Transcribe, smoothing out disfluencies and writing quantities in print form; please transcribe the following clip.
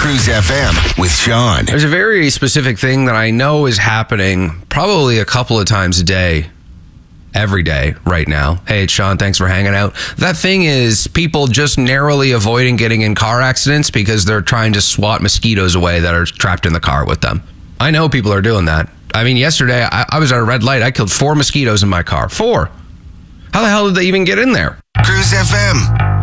Cruise FM with Sean. There's a very specific thing that I know is happening probably a couple of times a day, every day right now. Hey, it's Sean. Thanks for hanging out. That thing is people just narrowly avoiding getting in car accidents because they're trying to swat mosquitoes away that are trapped in the car with them. I know people are doing that. I mean, yesterday I was at a red light. I killed 4 mosquitoes in my car. 4. How the hell did they even get in there? Cruise FM.